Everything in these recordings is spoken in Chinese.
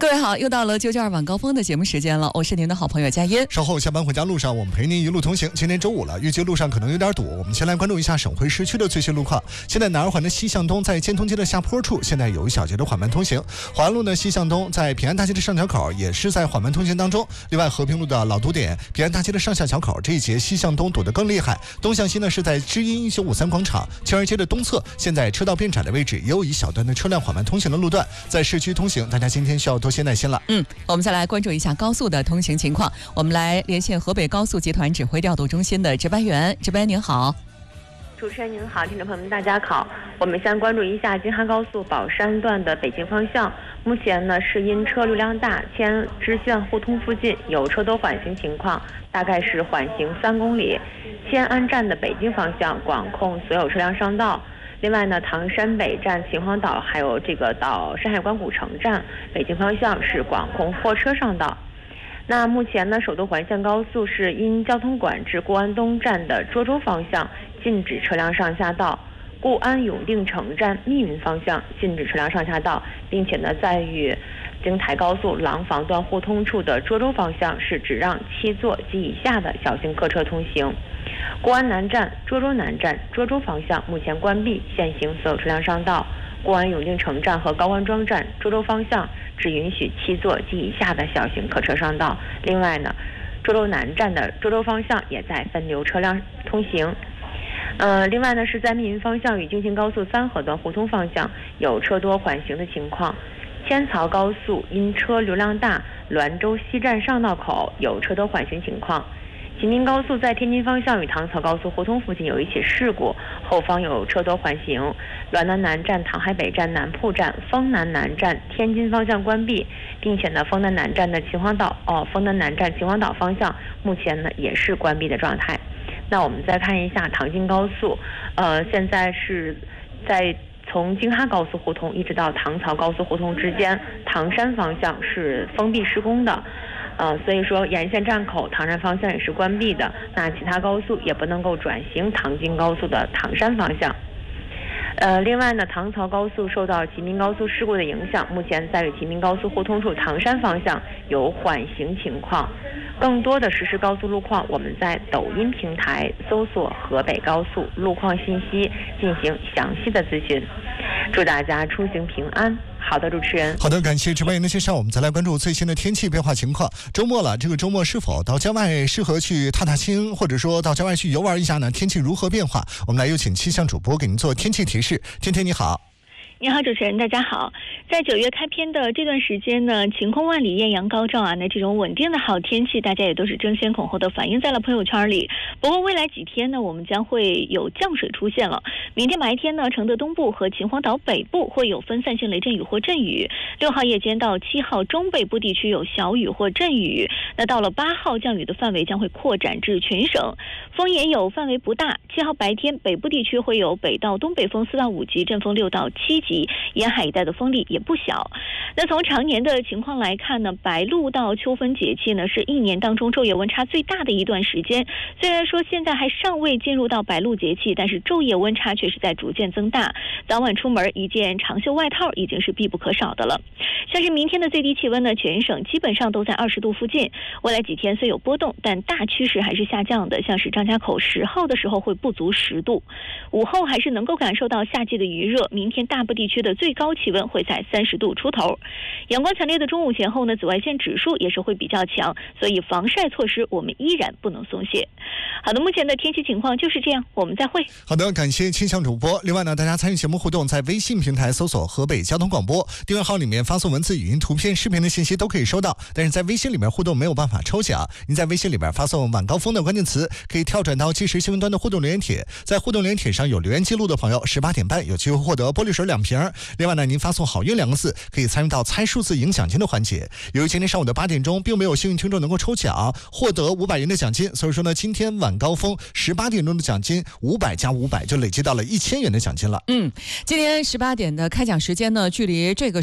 各位好，又到了992晚高峰的节目时间了，我是您的好朋友佳音。 稍后下班回家路上，我们陪您一路同行。今天周五了，预计路上可能有点堵，我们先来关注一下省会市区的最新路况。现在南二环的西向东在建通街的下坡处，现在有一小节的缓慢通行。华安路的西向东在平安大街的上桥口也是在缓慢通行当中。另外，和平路的老堵点、平安大街的上下桥口这一节西向东堵得更厉害。东向西呢是在知音1953广场、青儿街的东侧，现在车道变窄的位置也有一小段的车辆缓慢通行的路段，在市区通行，大家今天需要多些耐心了。 我们再来关注一下高速的通行情况。我们来连线河北高速集团指挥调度中心的值班员，值班员您好。 主持人您好，听众朋友们大家好。我们先关注一下京哈高速宝山段的北京方向，目前呢是因车流量大，迁支线互通附近有车多缓行情况，大概是缓行3公里。迁安站的北京方向管控所有车辆上道。另外呢，唐山北站、秦皇岛还有到山海关古城站，北京方向是管控货车上道。那目前呢，首都环线高速是因交通管制，固安东站的涿州方向禁止车辆上下道，固安永定城站密云方向禁止车辆上下道，并且呢，在与京台高速廊坊段互通处的涿州方向是只让7座及以下的小型客车通行。固安南站、涿州南站、涿州方向目前关闭限行所有车辆上道。固安永定城站和高官庄站涿州方向只允许7座及以下的小型客车上道。另外呢，涿州南站的涿州方向也在分流车辆通行。另外呢，是在密云方向与京秦高速3河段互通方向有车多缓行的情况。千曹高速因车流量大，滦州西站上道口有车多缓行情况。济宁高速在天津方向与唐曹高速互通附近有一起事故，后方有车多缓行。滦南南站、唐海北站、南铺站、丰南南站天津方向关闭，并且呢，丰南南站的丰南南站秦皇岛方向目前呢也是关闭的状态。那我们再看一下唐津高速，现在是在从京哈高速互通一直到唐曹高速互通之间，唐山方向是封闭施工的。所以说沿线站口唐山方向也是关闭的，那其他高速也不能够转行唐津高速的唐山方向。另外呢，唐曹高速受到济民高速事故的影响，目前在与济民高速互通处唐山方向有缓行情况。更多的实时高速路况，我们在抖音平台搜索河北高速路况信息进行详细的咨询。祝大家出行平安。好的，主持人。 好的，感谢值班员的介绍。我们再来关注最新的天气变化情况。周末了，这个周末是否到郊外适合去踏踏青，或者说到郊外去游玩一下呢？天气如何变化？我们来有请气象主播给您做天气提示。天天你好。 你好，主持人，大家好。在9月开篇的这段时间呢，晴空万里，艳阳高照啊，那这种稳定的好天气，大家也都是争先恐后的反映在了朋友圈里。不过未来几天呢，我们将会有降水出现了。明天白天呢，承德东部和秦皇岛北部会有分散性雷阵雨或阵雨。6号夜间到7号中北部地区有小雨或阵雨。那到了8号，降雨的范围将会扩展至全省，风也有范围不大。7号白天，北部地区会有北到东北风4到5级，阵风6到7级。沿海一带的风力也不小。那从常年的情况来看呢，白露到秋分节气呢，是一年当中昼夜温差最大的一段时间。虽然说现在还尚未进入到白露节气，但是昼夜温差却是在逐渐增大。早晚出门一件长袖外套已经是必不可少的了。像是明天的最低气温呢，全省基本上都在20度附近。未来几天虽有波动，但大趋势还是下降的。像是张家口10号的时候会不足10度，午后还是能够感受到夏季的余热。明天大部地区的最高气温会在30度出头。阳光强烈的中午前后呢，紫外线指数也是会比较强，所以防晒措施我们依然不能松懈。好的，目前的天气情况就是这样，我们再会。 好的，感谢气象主播。另外呢，大家参与节目互动，在微信平台搜索河北交通广播订阅号里面发送文字、语音、图片、视频的信息都可以收到，但是在微信里面互动没有办法抽奖。您在微信里面发送晚高峰的关键词，可以跳转到即时新闻端的互动留言帖，在互动留言帖上有留言记录的朋友，18点半有机会获得玻璃水2瓶。另外呢，您发送好运2个字，可以参与到猜数字赢奖金的环节。由于今天上午的8点钟并没有幸运听众能够抽奖获得500元的奖金，所以说呢，今天晚高峰18点钟的奖金500加500就累积到了1000元的奖金了。 今天18点的开奖时间呢，距离这个时间点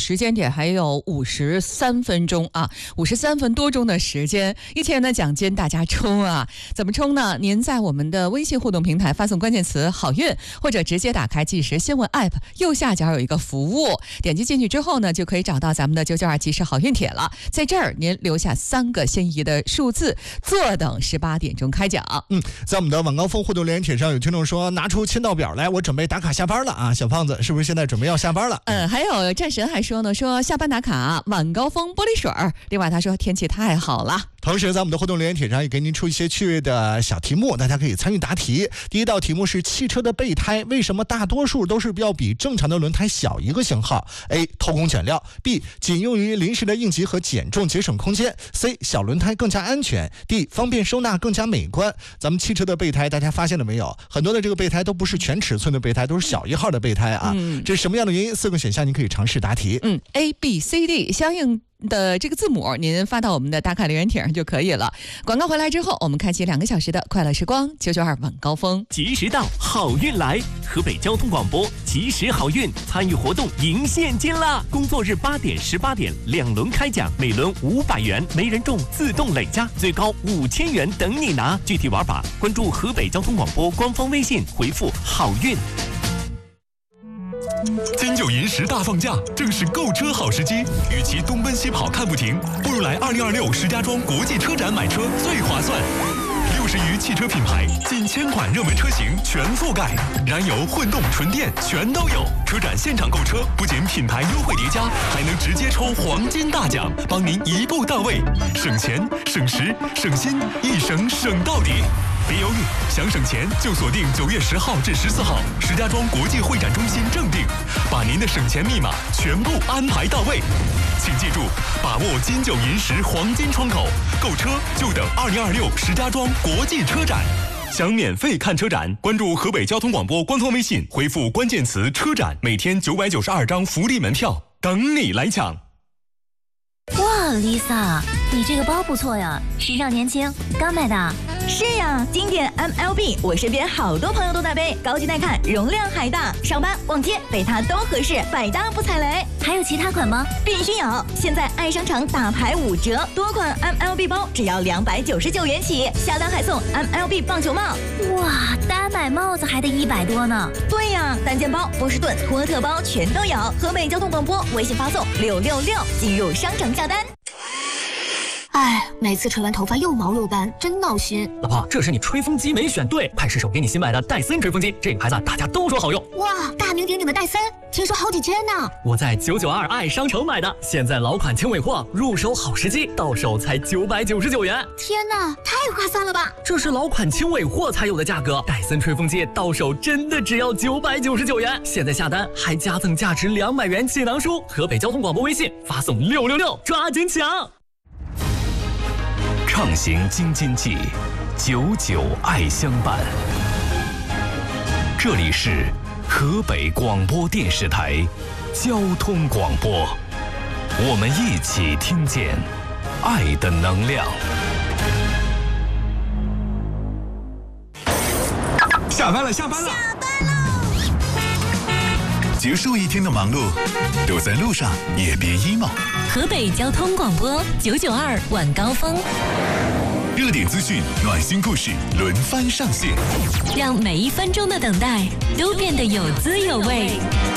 点还有53分钟啊，53分多钟的时间，1000元的奖金大家冲啊！怎么冲呢？您在我们的微信互动平台发送关键词好运，或者直接打开即时新闻 app， 右下角有一个服务，点击进去之后呢，就可以找到咱们的992即时好运帖了。在这儿您留下3个心仪的数字，坐等18点钟开奖。 在我们的晚高峰互动留言帖上，有听众说拿出签到表来，我准备打卡下班了啊！小胖子是不是现在准备要下班了？ 还有战神还说呢，说下班打卡晚高峰玻璃水儿。另外他说天气太好了。 同时在我们的互动留言帖上也给您出一些趣味的小题目，大家可以参与答题。第一道题目是汽车的备胎为什么大多数都是要比正常的轮胎小一个型号？ A. 偷工减料， B. 仅用于临时的应急和减重节省空间， C. 小轮胎更加安全， D. 方便收纳更加美观。咱们汽车的备胎大家发现了没有？很多的这个备胎都不是全尺寸的备胎，都是小1号的备胎啊。这是什么样的原因？4个选项您可以尝试答题。 A B C D 相应的这个字母您发到我们的打卡留言帖上就可以了。广告回来之后，我们开启2个小时的快乐时光，992晚高峰， 及时到，好运来！河北交通广播及时好运，参与活动赢现金啦！工作日8点、18点2轮开奖，每轮500元，没人中自动累加，最高5000元等你拿。具体玩法关注河北交通广播官方微信，回复好运。 金九银10大放假，正是购车好时机。与其东奔西跑看不停，不如来2026石家庄国际车展买车最划算。60余汽车品牌，近1000款热门车型全覆盖，燃油、混动、纯电全都有。车展现场购车，不仅品牌优惠叠加，还能直接抽黄金大奖，帮您一步到位，省钱、省时、省心，一省省到底。别犹豫，想省钱就锁定9月10号至14号石家庄国际会展中心正定，把您的省钱密码全部安排到位。请记住，把握金九银10黄金窗口，购车就等2026石家庄国际车展。想免费看车展，关注河北交通广播官方微信，回复关键词车展，每天992张福利门票等你来抢。 哇 ，Lisa， 你这个包不错呀，时尚年轻，刚买的。 是呀，经典 MLB， 我身边好多朋友都在背，高级耐看，容量还大，上班逛街背它都合适，百搭不踩雷。 还有其他款吗？ 必须有！现在爱商场大牌5折，多款 MLB 包只要299元起，下单还送 MLB 棒球帽。 哇，单买帽子还得100多呢。 对呀，单件包、波士顿、托特包全都有。河北交通广播微信发送666进入商城下单。 哎，每次吹完头发又毛又干，真闹心。 老婆，这是你吹风机没选对，派试手给你新买的戴森吹风机，这个牌子大家都说好用。 哇，大名鼎鼎的戴森，听说好几千呢。 我在992爱商城买的，现在老款轻尾货，入手好时机，到手才999元。 天哪，太划算了吧！ 这是老款轻尾货才有的价格，戴森吹风机到手真的只要999元。现在下单还加赠价值200元气囊书。河北交通广播微信发送666，抓紧抢！ 畅行京津冀，99爱相伴。这里是河北广播电视台交通广播，我们一起听见爱的能量。 下班了，下班了， 下班喽！ 结束一天的忙碌，都在路上也别 emo。 河北交通广播992晚高峰， 热点资讯、暖心故事轮番上线， 让每1分钟的等待都变得有滋有味。